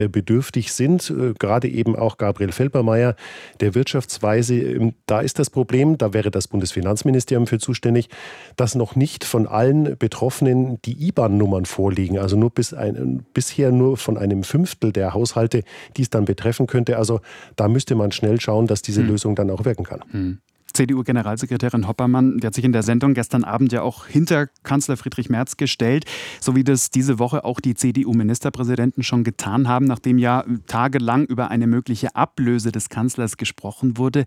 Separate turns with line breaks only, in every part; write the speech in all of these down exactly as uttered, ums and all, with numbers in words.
bedürftig sind. Gerade eben auch Gabriel Felbermayr der Wirtschaftsweise. Da ist das Problem, da wäre das Bundesfinanzministerium für zuständig, dass noch nicht von allen Betroffenen die I B A N-Nummern vorliegen. Also nur bis ein, bisher nur von einem Fünftel der Haushalte, die es dann betreffen könnte. Also da müsste man schnell schauen, dass diese hm. Lösung dann auch wirken kann.
Hm. C D U-Generalsekretärin Hoppermann, die hat sich in der Sendung gestern Abend ja auch hinter Kanzler Friedrich Merz gestellt, so wie das diese Woche auch die C D U-Ministerpräsidenten schon getan haben, nachdem ja tagelang über eine mögliche Ablöse des Kanzlers gesprochen wurde.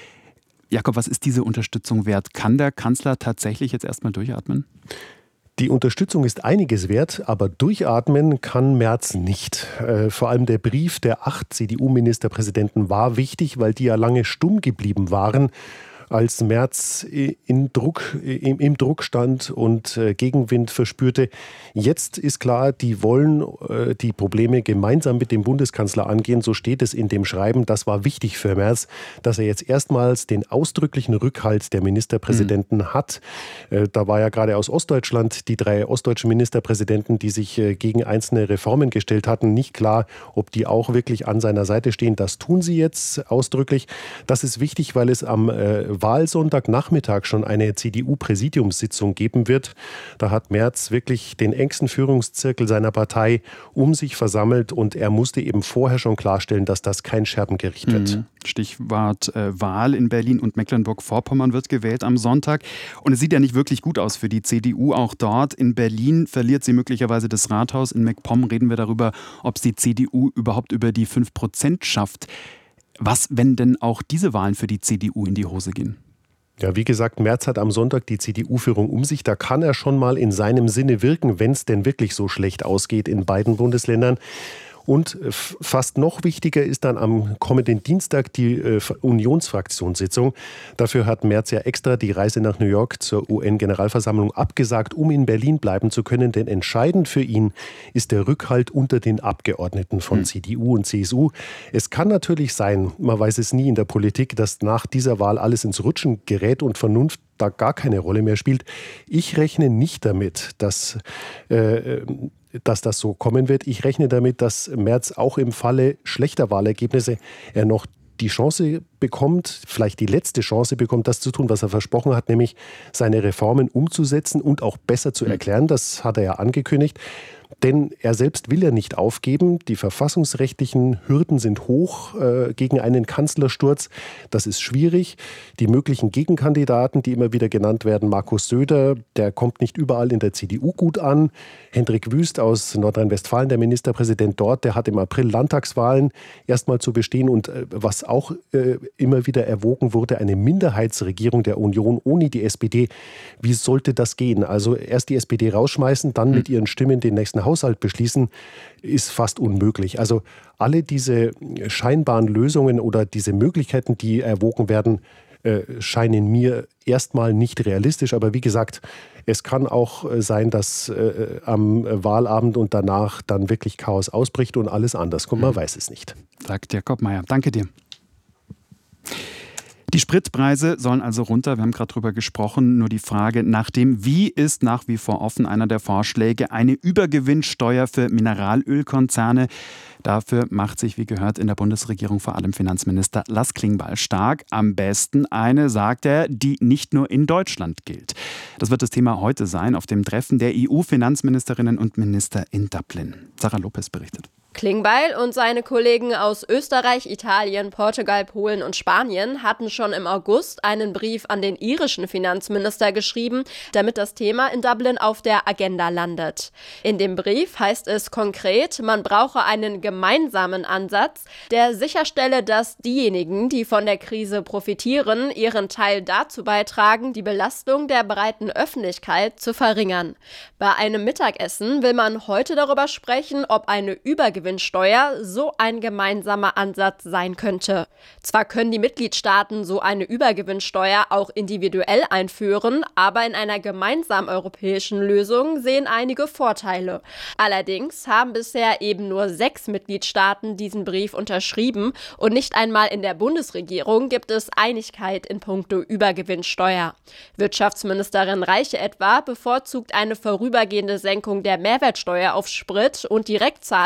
Jakob, was ist diese Unterstützung wert? Kann der Kanzler tatsächlich jetzt erstmal durchatmen?
Die Unterstützung ist einiges wert, aber durchatmen kann Merz nicht. Äh, vor allem der Brief der acht C D U-Ministerpräsidenten war wichtig, weil die ja lange stumm geblieben waren, als Merz in Druck, im, im Druck stand und äh, Gegenwind verspürte. Jetzt ist klar, die wollen äh, die Probleme gemeinsam mit dem Bundeskanzler angehen. So steht es in dem Schreiben. Das war wichtig für Merz, dass er jetzt erstmals den ausdrücklichen Rückhalt der Ministerpräsidenten mhm. hat. Äh, da war ja gerade aus Ostdeutschland die drei ostdeutschen Ministerpräsidenten, die sich äh, gegen einzelne Reformen gestellt hatten, nicht klar, ob die auch wirklich an seiner Seite stehen. Das tun sie jetzt ausdrücklich. Das ist wichtig, weil es am äh, Wahlsonntag-Nachmittag schon eine C D U-Präsidiumssitzung geben wird. Da hat Merz wirklich den engsten Führungszirkel seiner Partei um sich versammelt und er musste eben vorher schon klarstellen, dass das kein Scherbengericht wird.
Mhm. Stichwort äh, Wahl in Berlin und Mecklenburg-Vorpommern wird gewählt am Sonntag. Und es sieht ja nicht wirklich gut aus für die C D U. Auch dort in Berlin verliert sie möglicherweise das Rathaus. In MacPom reden wir darüber, ob es die C D U überhaupt über die fünf Prozent schafft. Was, wenn denn auch diese Wahlen für die C D U in die Hose gehen?
Ja, wie gesagt, Merz hat am Sonntag die C D U-Führung um sich. Da kann er schon mal in seinem Sinne wirken, wenn es denn wirklich so schlecht ausgeht in beiden Bundesländern. Und fast noch wichtiger ist dann am kommenden Dienstag die äh, Unionsfraktionssitzung. Dafür hat Merz ja extra die Reise nach New York zur U N-Generalversammlung abgesagt, um in Berlin bleiben zu können. Denn entscheidend für ihn ist der Rückhalt unter den Abgeordneten von mhm. C D U und C S U. Es kann natürlich sein, man weiß es nie in der Politik, dass nach dieser Wahl alles ins Rutschen gerät und Vernunft da gar keine Rolle mehr spielt. Ich rechne nicht damit, dass äh, dass das so kommen wird. Ich rechne damit, dass Merz auch im Falle schlechter Wahlergebnisse er noch die Chance bekommt, vielleicht die letzte Chance bekommt, das zu tun, was er versprochen hat, nämlich seine Reformen umzusetzen und auch besser zu erklären. Das hat er ja angekündigt. Denn er selbst will ja nicht aufgeben. Die verfassungsrechtlichen Hürden sind hoch äh, gegen einen Kanzlersturz. Das ist schwierig. Die möglichen Gegenkandidaten, die immer wieder genannt werden, Markus Söder, der kommt nicht überall in der C D U gut an. Hendrik Wüst aus Nordrhein-Westfalen, der Ministerpräsident dort, der hat im April Landtagswahlen erstmal zu bestehen. Und äh, was auch äh, immer wieder erwogen wurde, eine Minderheitsregierung der Union ohne die S P D. Wie sollte das gehen? Also erst die S P D rausschmeißen, dann mit ihren Stimmen den nächsten Haushalt beschließen, ist fast unmöglich. Also alle diese scheinbaren Lösungen oder diese Möglichkeiten, die erwogen werden, äh, scheinen mir erstmal nicht realistisch. Aber wie gesagt, es kann auch sein, dass äh, am Wahlabend und danach dann wirklich Chaos ausbricht und alles anders kommt. Man mhm. weiß es nicht.
Sagt Jakob Mayer. Danke dir. Die Spritpreise sollen also runter, wir haben gerade drüber gesprochen, nur die Frage nach dem Wie ist nach wie vor offen. Einer der Vorschläge, eine Übergewinnsteuer für Mineralölkonzerne. Dafür macht sich, wie gehört, in der Bundesregierung vor allem Finanzminister Lars Klingbeil stark. Am besten eine, sagt er, die nicht nur in Deutschland gilt. Das wird das Thema heute sein auf dem Treffen der E U-Finanzministerinnen und Minister in Dublin. Sarah Lopez berichtet.
Klingbeil und seine Kollegen aus Österreich, Italien, Portugal, Polen und Spanien hatten schon im August einen Brief an den irischen Finanzminister geschrieben, damit das Thema in Dublin auf der Agenda landet. In dem Brief heißt es konkret, man brauche einen gemeinsamen Ansatz, der sicherstelle, dass diejenigen, die von der Krise profitieren, ihren Teil dazu beitragen, die Belastung der breiten Öffentlichkeit zu verringern. Bei einem Mittagessen will man heute darüber sprechen, ob eine Übergewinnsteuer so ein gemeinsamer Ansatz sein könnte. Zwar können die Mitgliedstaaten so eine Übergewinnsteuer auch individuell einführen, aber in einer gemeinsamen europäischen Lösung sehen einige Vorteile. Allerdings haben bisher eben nur sechs Mitgliedstaaten diesen Brief unterschrieben und nicht einmal in der Bundesregierung gibt es Einigkeit in puncto Übergewinnsteuer. Wirtschaftsministerin Reiche etwa bevorzugt eine vorübergehende Senkung der Mehrwertsteuer auf Sprit und Direktzahlungen an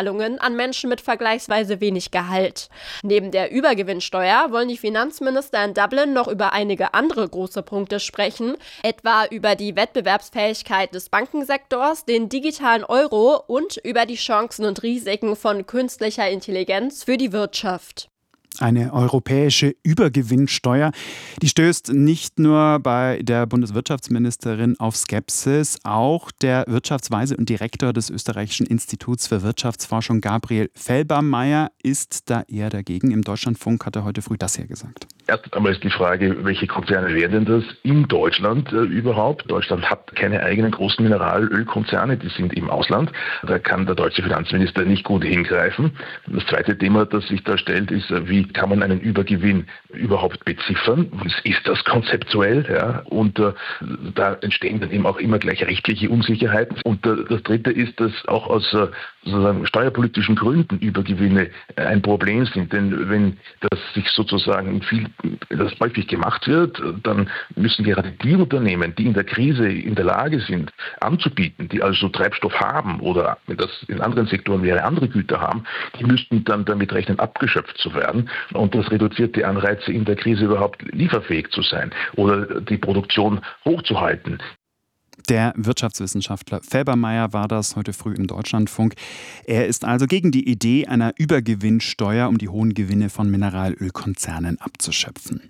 an Menschen mit vergleichsweise wenig Gehalt. Neben der Übergewinnsteuer wollen die Finanzminister in Dublin noch über einige andere große Punkte sprechen, etwa über die Wettbewerbsfähigkeit des Bankensektors, den digitalen Euro und über die Chancen und Risiken von künstlicher Intelligenz für die Wirtschaft.
Eine europäische Übergewinnsteuer, die stößt nicht nur bei der Bundeswirtschaftsministerin auf Skepsis, auch der Wirtschaftsweise und Direktor des Österreichischen Instituts für Wirtschaftsforschung Gabriel Felbermayr ist da eher dagegen. Im Deutschlandfunk hat er heute früh das hier gesagt.
Erst einmal ist die Frage, welche Konzerne wären denn das in Deutschland äh, überhaupt? Deutschland hat keine eigenen großen Mineralölkonzerne, die sind im Ausland. Da kann der deutsche Finanzminister nicht gut hingreifen. Das zweite Thema, das sich da stellt, ist, wie kann man einen Übergewinn überhaupt beziffern? Ist das konzeptuell? Ja? Und äh, da entstehen dann eben auch immer gleich rechtliche Unsicherheiten. Und äh, das dritte ist, dass auch aus äh, sozusagen steuerpolitischen Gründen Übergewinne ein Problem sind. Denn wenn das sich sozusagen viel das häufig gemacht wird, dann müssen gerade die Unternehmen, die in der Krise in der Lage sind, anzubieten, die also Treibstoff haben oder, wenn das in anderen Sektoren wäre, andere Güter haben, die müssten dann damit rechnen, abgeschöpft zu werden. Und das reduziert die Anreize, in der Krise überhaupt lieferfähig zu sein oder die Produktion hochzuhalten.
Der Wirtschaftswissenschaftler Felbermayr war das heute früh im Deutschlandfunk. Er ist also gegen die Idee einer Übergewinnsteuer, um die hohen Gewinne von Mineralölkonzernen abzuschöpfen.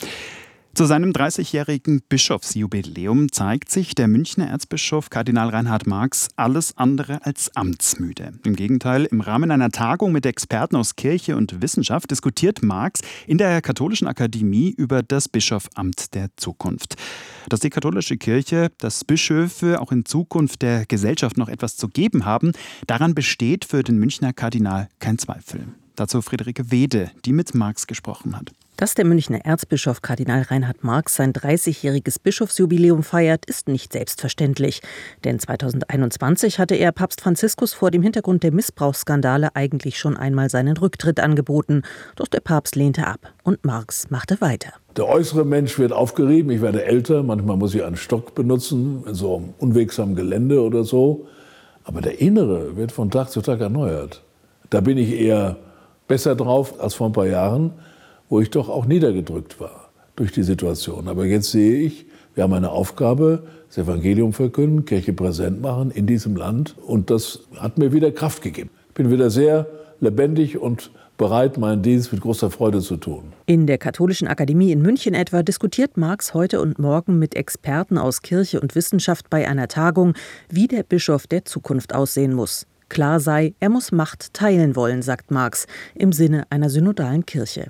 Zu seinem dreißigjährigen Bischofsjubiläum zeigt sich der Münchner Erzbischof Kardinal Reinhard Marx alles andere als amtsmüde. Im Gegenteil, im Rahmen einer Tagung mit Experten aus Kirche und Wissenschaft diskutiert Marx in der Katholischen Akademie über das Bischofamt der Zukunft. Dass die katholische Kirche, dass Bischöfe auch in Zukunft der Gesellschaft noch etwas zu geben haben, daran besteht für den Münchner Kardinal kein Zweifel. Dazu Friederike Wede, die mit Marx gesprochen hat.
Dass der Münchner Erzbischof Kardinal Reinhard Marx sein dreißigjähriges Bischofsjubiläum feiert, ist nicht selbstverständlich. Denn zweitausendeinundzwanzig hatte er Papst Franziskus vor dem Hintergrund der Missbrauchsskandale eigentlich schon einmal seinen Rücktritt angeboten. Doch der Papst lehnte ab und Marx machte weiter.
Der äußere Mensch wird aufgerieben, ich werde älter, manchmal muss ich einen Stock benutzen, in so einem unwegsamen Gelände oder so. Aber der Innere wird von Tag zu Tag erneuert. Da bin ich eher besser drauf als vor ein paar Jahren, wo ich doch auch niedergedrückt war durch die Situation. Aber jetzt sehe ich, wir haben eine Aufgabe, das Evangelium verkünden, Kirche präsent machen in diesem Land. Und das hat mir wieder Kraft gegeben. Ich bin wieder sehr lebendig und bereit, meinen Dienst mit großer Freude zu tun.
In der Katholischen Akademie in München etwa diskutiert Marx heute und morgen mit Experten aus Kirche und Wissenschaft bei einer Tagung, wie der Bischof der Zukunft aussehen muss. Klar sei, er muss Macht teilen wollen, sagt Marx, im Sinne einer synodalen Kirche.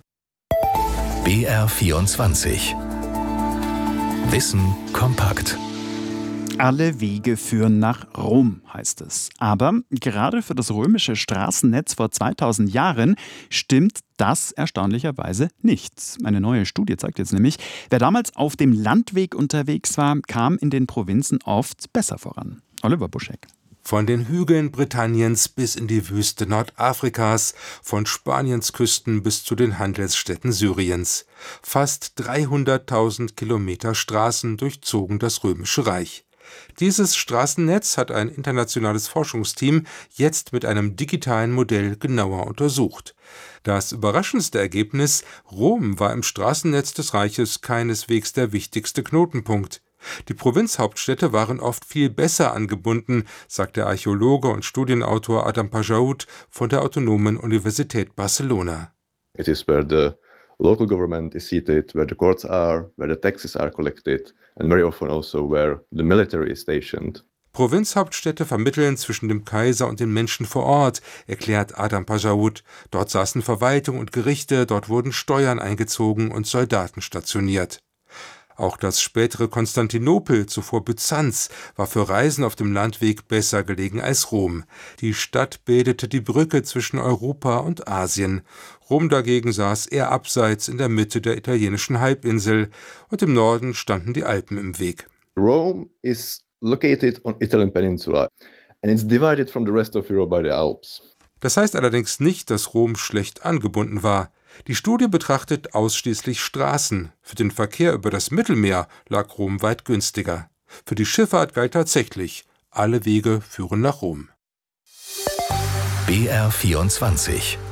B R vierundzwanzig. Wissen kompakt.
Alle Wege führen nach Rom, heißt es. Aber gerade für das römische Straßennetz vor zweitausend Jahren stimmt das erstaunlicherweise nicht. Eine neue Studie zeigt jetzt nämlich, wer damals auf dem Landweg unterwegs war, kam in den Provinzen oft besser voran. Oliver Buschek.
Von den Hügeln Britanniens bis in die Wüste Nordafrikas, von Spaniens Küsten bis zu den Handelsstädten Syriens. Fast dreihunderttausend Kilometer Straßen durchzogen das Römische Reich. Dieses Straßennetz hat ein internationales Forschungsteam jetzt mit einem digitalen Modell genauer untersucht. Das überraschendste Ergebnis: Rom war im Straßennetz des Reiches keineswegs der wichtigste Knotenpunkt. Die Provinzhauptstädte waren oft viel besser angebunden, sagt der Archäologe und Studienautor Adam Pajaut von der Autonomen Universität Barcelona.
It is where the local government is seated, where the courts are, where the taxes are collected and very often also where the military is stationed.
Provinzhauptstädte vermitteln zwischen dem Kaiser und den Menschen vor Ort, erklärt Adam Pajaut. Dort saßen Verwaltung und Gerichte, dort wurden Steuern eingezogen und Soldaten stationiert. Auch das spätere Konstantinopel, zuvor Byzanz, war für Reisen auf dem Landweg besser gelegen als Rom. Die Stadt bildete die Brücke zwischen Europa und Asien. Rom dagegen saß eher abseits in der Mitte der italienischen Halbinsel und im Norden standen die Alpen im Weg.
Rome is located on Italian peninsula and it's divided from the rest of Europe by the Alps.
Das heißt allerdings nicht, dass Rom schlecht angebunden war. Die Studie betrachtet ausschließlich Straßen. Für den Verkehr über das Mittelmeer lag Rom weit günstiger. Für die Schifffahrt galt tatsächlich, alle Wege führen nach Rom.
B R vierundzwanzig